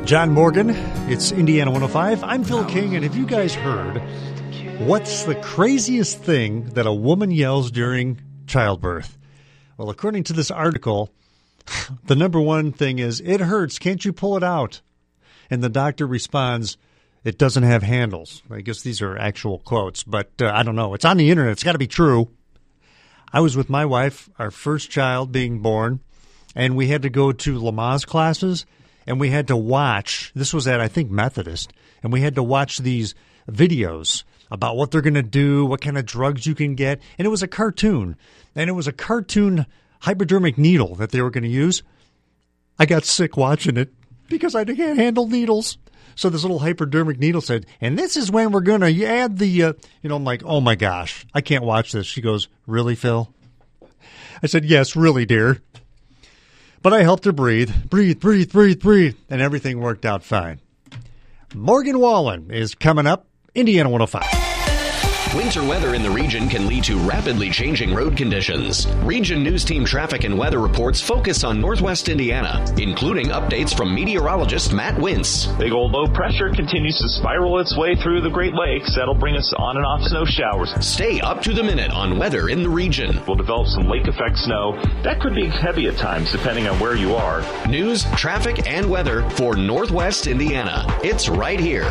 John Morgan, it's Indiana 105. I'm Phil King, and have you guys heard what's the craziest thing that a woman yells during childbirth? Well, according to this article, the number one thing is, "It hurts, can't you pull it out?" And the doctor responds, "It doesn't have handles." I guess these are actual quotes, but I don't know. It's on the internet. It's got to be true. I was with my wife, our first child being born, and we had to go to Lamaze classes, and we had to watch. This was at, I think, Methodist, and we had to watch these videos about what they're going to do, what kind of drugs you can get. And it was a cartoon, and it was a cartoon hypodermic needle that they were going to use. I got sick watching it because I can't handle needles. So this little hypodermic needle said, "And this is when we're going to add the, I'm like, oh my gosh, I can't watch this." She goes, "Really, Phil?" I said, "Yes, really, dear." But I helped her breathe, and everything worked out fine. Morgan Wallen is coming up, Indiana 105. Winter weather in the region can lead to rapidly changing road conditions. Region News Team traffic and weather reports focus on Northwest Indiana, including updates from meteorologist Matt Wintz. Big old low pressure continues to spiral its way through the Great Lakes. That'll bring us on and off snow showers. Stay up to the minute on weather in the region. We'll develop some lake effect snow. That could be heavy at times, depending on where you are. News, traffic, and weather for Northwest Indiana. It's right here.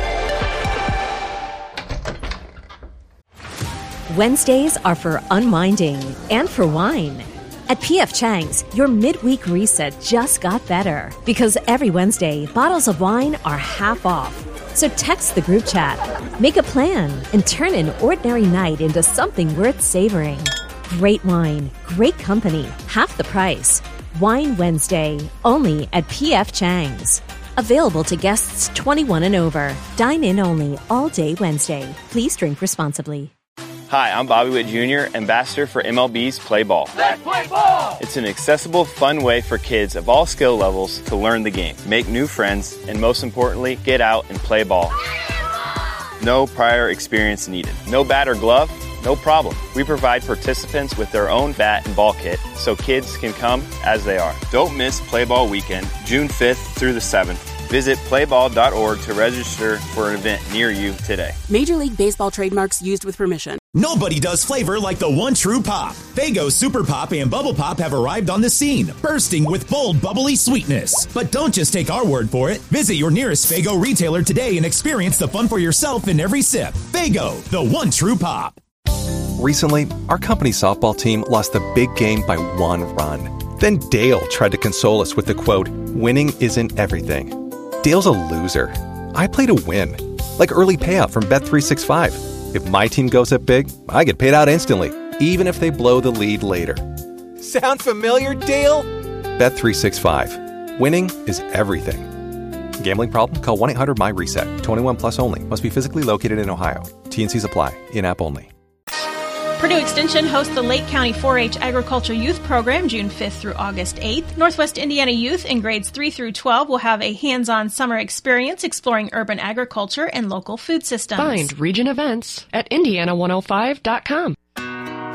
Wednesdays are for unwinding and for wine. At P.F. Chang's, your midweek reset just got better because every Wednesday, bottles of wine are half off. So text the group chat, make a plan, and turn an ordinary night into something worth savoring. Great wine, great company, half the price. Wine Wednesday, only at P.F. Chang's. Available to guests 21 and over. Dine in only all day Wednesday. Please drink responsibly. Hi, I'm Bobby Witt Jr., ambassador for MLB's Play Ball. Let's play ball! It's an accessible, fun way for kids of all skill levels to learn the game, make new friends, and most importantly, get out and play ball. No prior experience needed. No bat or glove? No problem. We provide participants with their own bat and ball kit so kids can come as they are. Don't miss Play Ball Weekend, June 5th through the 7th. Visit playball.org to register for an event near you today. Major League Baseball trademarks used with permission. Nobody does flavor like the one true pop. Faygo Super Pop and Bubble Pop have arrived on the scene, bursting with bold, bubbly sweetness. But don't just take our word for it. Visit your nearest Faygo retailer today and experience the fun for yourself in every sip. Faygo, the one true pop. Recently, our company softball team lost the big game by one run. Then Dale tried to console us with the quote, "Winning isn't everything." Dale's a loser. I play to win. Like early payout from Bet365. If my team goes up big, I get paid out instantly, even if they blow the lead later. Sound familiar, Dale? Bet365. Winning is everything. Gambling problem? Call 1-800-MY-RESET. 21 plus only. Must be physically located in Ohio. T&Cs apply. In-app only. Purdue Extension hosts the Lake County 4-H Agriculture Youth Program June 5th through August 8th. Northwest Indiana youth in grades 3 through 12 will have a hands-on summer experience exploring urban agriculture and local food systems. Find region events at Indiana105.com.